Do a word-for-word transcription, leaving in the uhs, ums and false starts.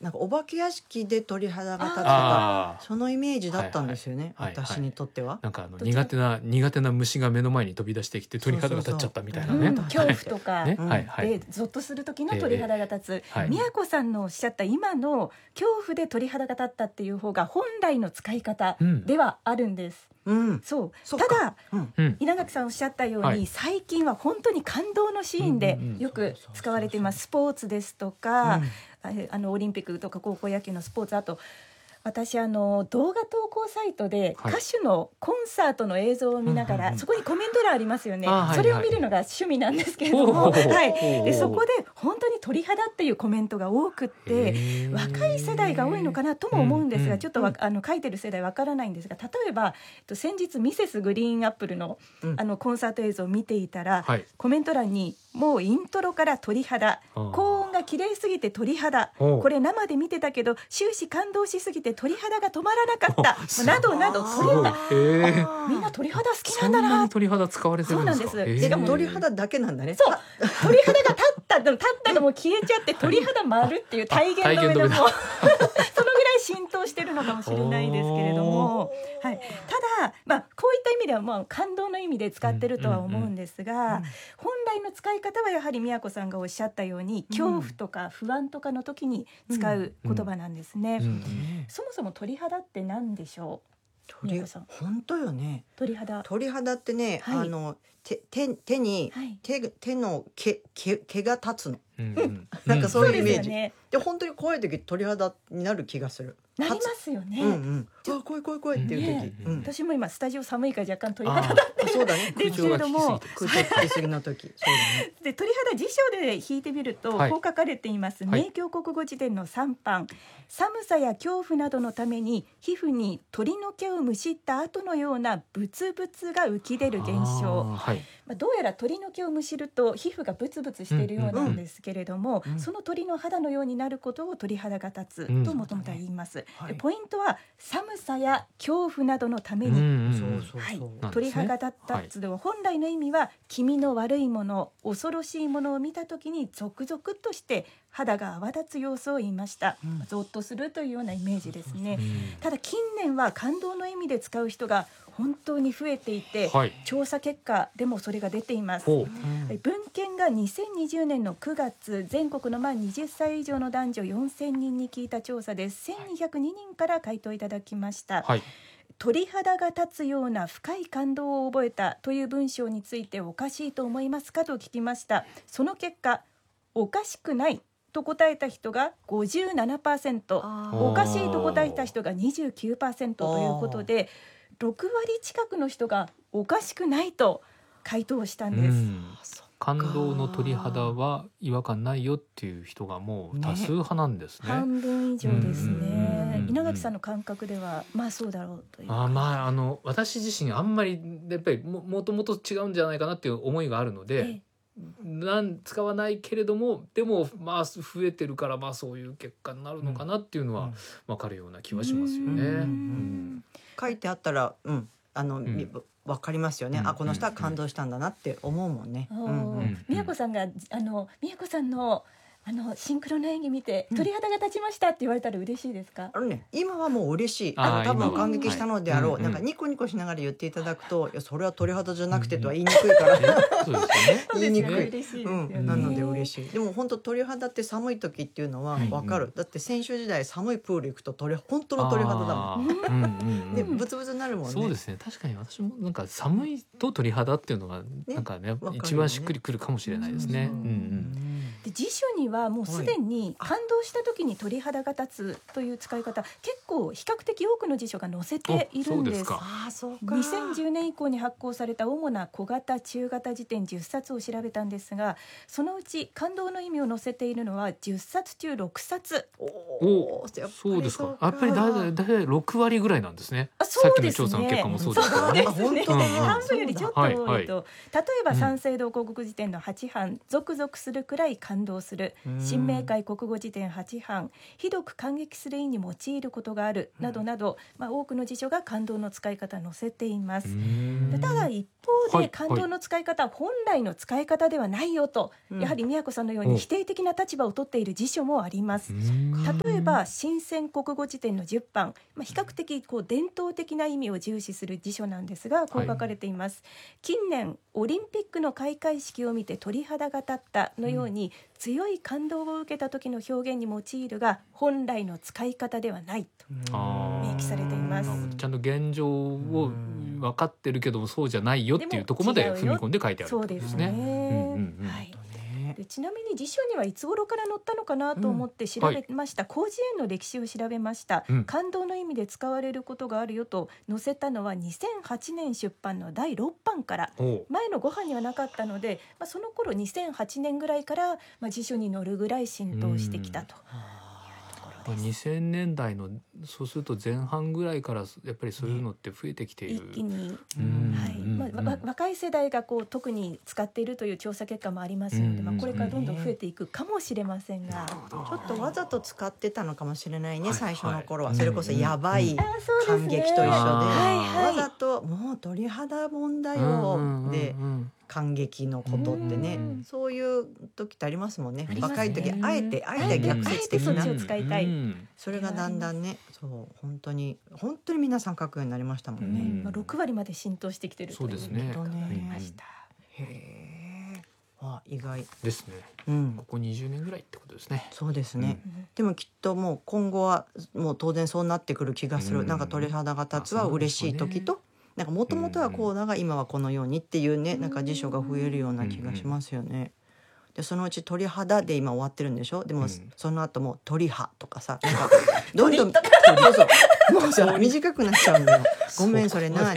なんかお化け屋敷で鳥肌が立つとかあそのイメージだったんですよね、 はいはいはいはい私にとっては。 なんかあのどちら苦手な苦手な虫が目の前に飛び出してきて鳥肌が立っちゃったみたいなね。 うんそう恐怖とかね、 うんはいはい。 でゾッとする時の鳥肌が立つ、 はい宮子さんのおっしゃった今の恐怖で鳥肌が立ったっていう方が本来の使い方うんではあるんです、 うんそうそっかただうんうん稲垣さんおっしゃったように、 はい最近は本当に感動のシーンでうんうんうんよく使われています。スポーツですとか、 うんああのオリンピックとか高校野球のスポーツ、あと私あの動画投稿サイトではい歌手のコンサートの映像を見ながら、 うんうんうんそこにコメント欄ありますよね、 あーはいはいそれを見るのが趣味なんですけれども、 ほうほうほうはい、 ほうほうでそこで本当に鳥肌っていうコメントが多くってへー若い世代が多いのかなとも思うんですが、 うんうんちょっとわあの書いてる世代わからないんですが、例えば、えっと、先日ミセスグリーンアップルの、 うんあのコンサート映像を見ていたら、 はい。 コメント欄にもうイントロから鳥肌、 あー高音が綺麗すぎて鳥肌、 おうこれ生で見てたけど終始感動しすぎて鳥肌が止まらなかったおすなどなどあー鳥肌へーあーみんな鳥肌好きそんななんだなに鳥肌使われてるんですか。 そうなんですへーしかも鳥肌だけなんだね。 そう鳥肌が立ったでも立ったのも消えちゃって鳥肌丸っていう体現止めでもうあ体現止めだそのぐらい浸透してるのかもしれないですけれども、はい、ただ、まあ、こういった意味ではまあ感動の意味で使ってるとは思うんですが、本来の使い方はやはり宮子さんがおっしゃったように恐怖とか不安とかの時に使う言葉なんですね、 うんそもそも鳥肌って何でしょう宮鳥子さん。 本当よね。 鳥肌、 鳥肌ってね、 はいあの手手手に、 はい、 手手の毛毛毛が立つの。 うんうんなんかそういうイメージそうですよね、 で本当に怖い時鳥肌になる気がする。 なりますよね、 うんうん。あ怖い怖い怖いっていう時。 ねうん。 私も今スタジオ寒いから若干鳥あ肌だあそうだね。 ですけれども空調つけすぎの時。そうだね。 で鳥肌辞書で引いてみると、 はいこう書かれています、 はい明教国語辞典のさん版、寒さや恐怖などのために皮膚に鳥の毛をむしった後のようなブツブツが浮き出る現象、 あーはい。 まあ、どうやら鳥の毛をむしると皮膚がブツブツしているようなんですけれども、 うんうんその鳥の肌のようになることを鳥肌が立うんつともともとは言います、 はいでポイントは寒さや恐怖などのために、 うんうんうんそうそうはいそう。 なんですね鳥肌が立つでは本来の意味は気味の悪いもの、恐ろしいものを見た時にゾクゾクとして肌が泡立つ様子を言いました、 うんゾッとするというようなイメージですね。 うんただ近年は感動の意味で使う人が本当に増えていて、 はい。 調査結果でもそれが出ています。 ほう。 うん文献がにせんにじゅうねんのくがつ全国の満はたち以上の男女よんせんにんに聞いた調査でせんにひゃくににんから回答いただきました、 はい。 鳥肌が立つような深い感動を覚えたという文章についておかしいと思いますかと聞きました。その結果おかしくないと答えた人が ごじゅうななパーセント、 あーおかしいと答えた人が にじゅうきゅうパーセント ということでろくわり近くの人がおかしくないと回答したんです、 うん感動の鳥肌は違和感ないよっていう人がもう多数派なんですね。 半分以上ですうんうんうんうん。 ね稲垣さんの感覚ではまあそうだろうというあーまああの私自身あんまりやっぱりももともと違うんじゃないかなっていう思いがあるので、 えなん使わないけれどもでもまあ増えてるからまあそういう結果になるのかなっていうのは分かるような気はしますよね。 うんうん書いてあったら、うん、あの、 んみわかりますよね。 うんあ、この人は感動したんだなって思うもんね。 えうんうんうん宮子さんがあの宮子さんのあのシンクロの演技見てうん鳥肌が立ちましたって言われたら嬉しいですか？ あのね、今はもう嬉しい。 あーあの多分今は感激したのであろう。 はいなんかニコニコしながら言っていただくと、いやそれは鳥肌じゃなくてとは言いにくいから。 ねそうですよね。 言いにくい。 嬉しいですよね、 うん、なので嬉しい。でも本当鳥肌って寒い時っていうのはわかる。だって先週時代寒いプール行くと鳥本当の鳥肌だもん。 あーうんうんうんでブツブツになるもんね。 そうですね。確かに私もなんか寒いと鳥肌っていうのがなんかねわかるよね一番しっくりくるかもしれないですね。 ううんんうん。 で辞書にはもうすでに感動した時に鳥肌が立つという使い方結構比較的多くの辞書が載せているんです。 あそうですかああそうか。 にせんじゅうねん以降に発行された主な小型中型辞典じゅっさつを調べたんですが、そのうち感動の意味を載せているのはじゅっさつ中ろくさつ。 おおーやっぱりそうですか。やっぱりだいだいだいたいろくわりぐらいなんですね。 あ、 さっきのそうですね。 調査の結果もそうですからね。 そうですね。 あ本当だ半分よりちょっと多いと、 はいはい例えば三省堂広告辞典のはち版、ゾクゾクするくらい感動する、 新明解国語辞典はち版、ひどく感激する意に用いることがあるなどなど、まあ、多くの辞書が感動の使い方を載せています。でただ一方で感動の使い方は本来の使い方ではないよと、 うんやはり宮子さんのように否定的な立場を取っている辞書もあります。例えば新鮮国語辞典のじゅっ版、まあ、比較的こう伝統的な意味を重視する辞書なんですが、こう書かれています、はい、近年オリンピックの開会式を見て鳥肌が立ったのように、うん、強い感動を受けた時の表現に用いるが本来の使い方ではないと明記されています。 ちゃんと現状を分かってるけどもそうじゃないよっていうところまで踏み込んで書いてあるということですね。でちなみに辞書にはいつ頃から載ったのかなと思って調べました、うんはい、広辞苑の歴史を調べました、うん、感動の意味で使われることがあるよと載せたのはにせんはちねん出版のだいろっ版から、前のご版にはなかったので、まあ、その頃にせんはちねんぐらいから、まあ、辞書に載るぐらい浸透してきたと、 うん、にせんねんだいのそうすると前半ぐらいからやっぱりそういうのって増えてきている、 一気に、はいまあ、若い世代がこう特に使っているという調査結果もありますので、まあ、これからどんどん増えていくかもしれませんが、 ちょっとわざと使ってたのかもしれないね、はい、最初の頃は、はい、それこそうんやばい感激と一緒で、わざともう鳥肌もんだよで感激のことってね、そういう時ってありますもんね。若い時あえてあえて逆説的な、 そっちを使いたい、 それがだんだんね、そう本当に本当に皆さん書くようになりましたもんね。 うんまあ、ろく割まで浸透してきてるということになりました。 へえ、あ意外ですね、 うん、 ここにじゅうねんぐらいってことですね。 そうですね、 うん、 でもきっともう今後はもう当然そうなってくる気がする、うん、なんか鳥肌が立つは嬉しい時と、なんかもともとはこうだが今はこのようにっていうね、なんか辞書が増えるような気がしますよね。でそのうち鳥肌で今終わってるんでしょ。でも、うん、その後も鳥葉とかさ、なんかどんどんそうそうもうさ短くなっちゃうんだよ。ごめんそれない